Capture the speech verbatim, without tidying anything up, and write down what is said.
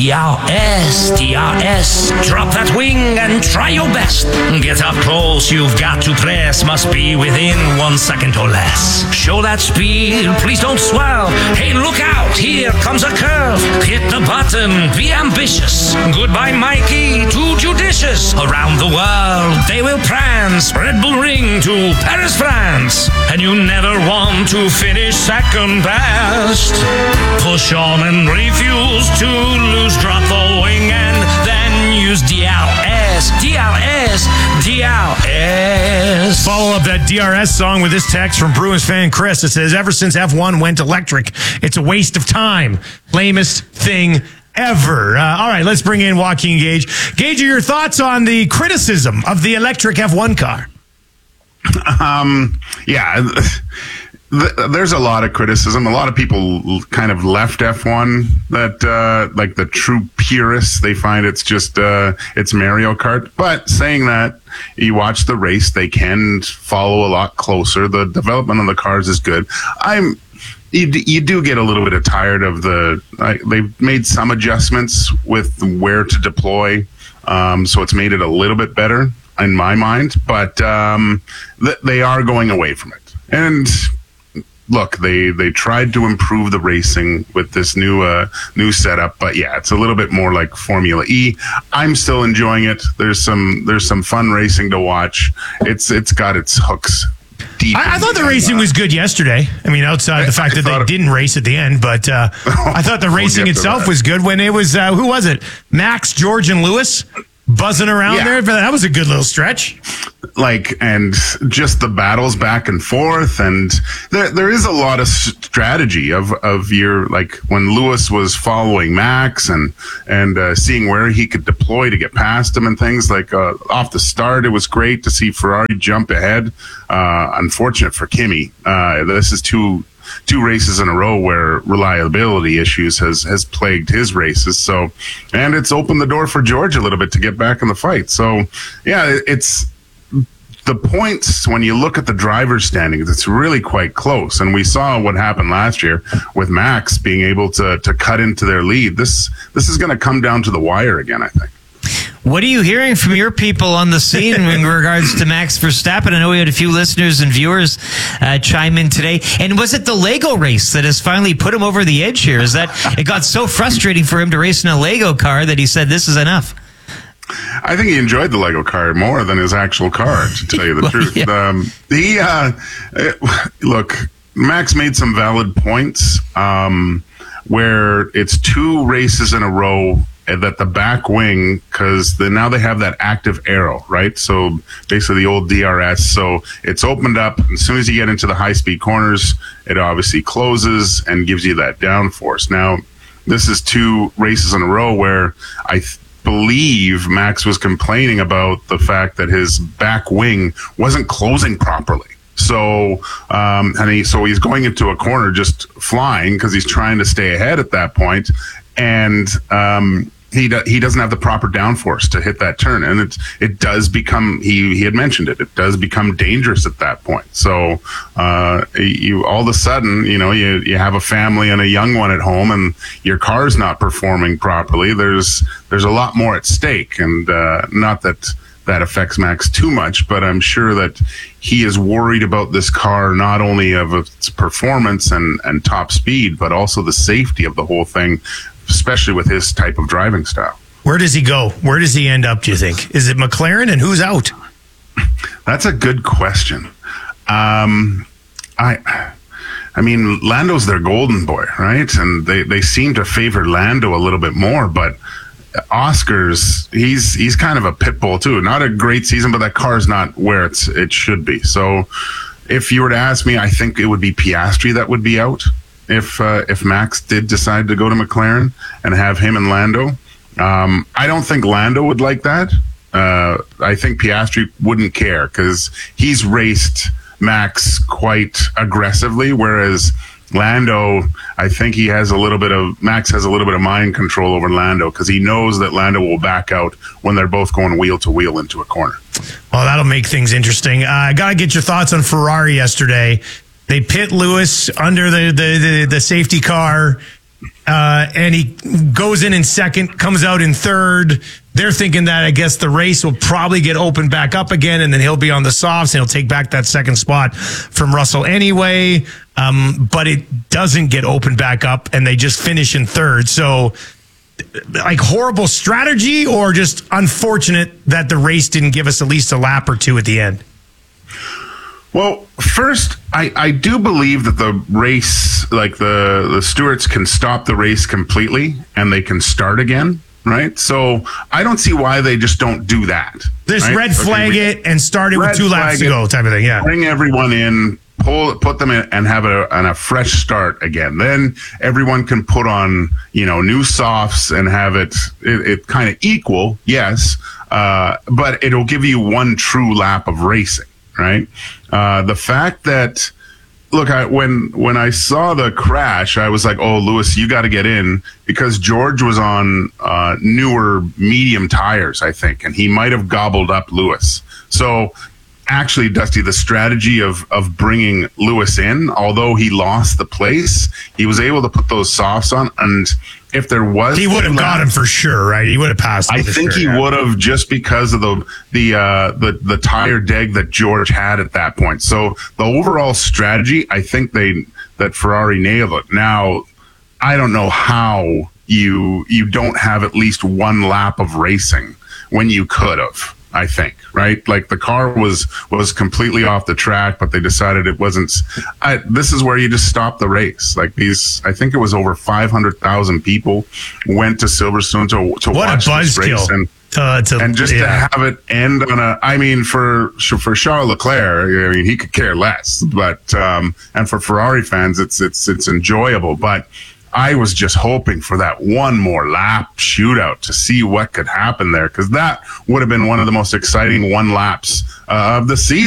D R S, D R S. Drop that wing and try your best. Get up close, you've got to press. Must be within one second or less. Show that speed, please don't swell. Hey, look out, here comes a curve. Hit the button, be ambitious. Goodbye, Mikey, too judicious. Around the world, they will prance. Red Bull Ring to Paris, France. And you never want to finish second best. Push on and refuse to lose. Drop the wing and then use D R S, D R S, D R S. Follow up that D R S song with this text from Bruins fan Chris. It says, ever since F one went electric, it's a waste of time. Lamest thing ever. Uh, all right, let's bring in Joaquin Gage. Gage, are your thoughts on the criticism of the electric F one car? Um, yeah. There's a lot of criticism. A lot of people kind of left F one that, uh, like the true purists, they find it's just, uh, it's Mario Kart. But saying that, you watch the race, they can follow a lot closer. The development of the cars is good. I'm, you, you do get a little bit of tired of the, uh, they've made some adjustments with where to deploy. Um, so it's made it a little bit better in my mind, but, um, th- they are going away from it. And, look, they, they tried to improve the racing with this new uh, new setup, but yeah, it's a little bit more like Formula E. I'm still enjoying it. There's some there's some fun racing to watch. It's it's got its hooks deep. I, I thought the racing was good yesterday. I mean, outside I, the fact I that they it, didn't race at the end, but uh, I thought the racing itself was good when it was uh, who was it? Max, George, and Lewis buzzing around yeah. there. But that was a good little stretch. Like, and just the battles back and forth, and there there is a lot of strategy of of your, like when Lewis was following Max and and uh, seeing where he could deploy to get past him and things like uh, off the start. It was great to see Ferrari jump ahead. Uh, unfortunate for Kimi. Uh, this is two. two races in a row where reliability issues has, has plagued his races. So, and it's opened the door for George a little bit to get back in the fight. So yeah, it's the points when you look at the driver's standings, it's really quite close. And we saw what happened last year with Max being able to, to cut into their lead. This, this is going to come down to the wire again, I think. What are you hearing from your people on the scene in regards to Max Verstappen? I know we had a few listeners and viewers uh, chime in today. And was it the Lego race that has finally put him over the edge here? Is that it got so frustrating for him to race in a Lego car that he said, this is enough? I think he enjoyed the Lego car more than his actual car, to tell you the well, truth. Yeah. Um, he, uh, look, Max made some valid points um, where it's two races in a row that the back wing, because now they have that active arrow, right? So basically the old D R S. So it's opened up. As soon as you get into the high-speed corners, it obviously closes and gives you that downforce. Now, this is two races in a row where I th- believe Max was complaining about the fact that his back wing wasn't closing properly. So, um, and he, so he's going into a corner just flying because he's trying to stay ahead at that point. And, um, he, do, he doesn't have the proper downforce to hit that turn. And it, it does become, he, he had mentioned it, it does become dangerous at that point. So, uh, you, all of a sudden, you know, you, you have a family and a young one at home and your car's not performing properly. There's, there's a lot more at stake. And, uh, not that, that affects Max too much, but I'm sure that he is worried about this car, not only of its performance and, and top speed, but also the safety of the whole thing, especially with his type of driving style. Where does he go? Where does he end up, do you think? Is it McLaren, and who's out? That's a good question. Um, I... I mean, Lando's their golden boy, right? And they, they seem to favor Lando a little bit more, but Oscar's, he's he's kind of a pit bull too. Not a great season, but that car's not where it's it should be. So if you were to ask me, I think it would be Piastri that would be out if uh, if Max did decide to go to McLaren and have him and Lando. Um, I don't think Lando would like that. Uh, I think Piastri wouldn't care because he's raced Max quite aggressively, whereas Lando, I think he has a little bit of, Max has a little bit of mind control over Lando because he knows that Lando will back out when they're both going wheel to wheel into a corner. Well, that'll make things interesting. Uh, I got to get your thoughts on Ferrari yesterday. They pit Lewis under the, the, the, the safety car. Uh, and he goes in in second, comes out in third. They're thinking that, I guess, the race will probably get opened back up again, and then he'll be on the softs, and he'll take back that second spot from Russell anyway. Um, but it doesn't get opened back up, and they just finish in third. So, like, horrible strategy, or just unfortunate that the race didn't give us at least a lap or two at the end? Well, first, I, I do believe that the race, like the, the stewards can stop the race completely and they can start again, right? So I don't see why they just don't do that. Just right? red flag okay, it and start it with two laps to go type of thing, yeah. Bring everyone in, pull, put them in and have a, and a fresh start again. Then everyone can put on, you know, new softs and have it, it, it kind of equal, yes, uh, but it'll give you one true lap of racing. Right. Uh, the fact that, look, I, when when I saw the crash, I was like, oh, Lewis, you got to get in, because George was on uh, newer medium tires, I think, and he might have gobbled up Lewis. So actually, Dusty, the strategy of of bringing Lewis in, although he lost the place, he was able to put those softs on, and if there was, he would have got him for sure, right? He would have passed him. I think sure, he yeah. would have, just because of the the uh, the the tire deg that George had at that point. So the overall strategy, I think they that Ferrari nailed it. Now, I don't know how you you don't have at least one lap of racing when you could have. I think, right? Like, the car was was completely off the track, but they decided it wasn't. I, this is where you just stop the race. Like, these, I think it was over five hundred thousand people went to Silverstone to to what watch a this race, and uh, to, and just yeah. to have it end on a. I mean, for for Charles Leclerc, I mean, he could care less, but um, and for Ferrari fans, it's it's it's enjoyable, but. I was just hoping for that one more lap shootout to see what could happen there, because that would have been one of the most exciting one laps uh, of the season.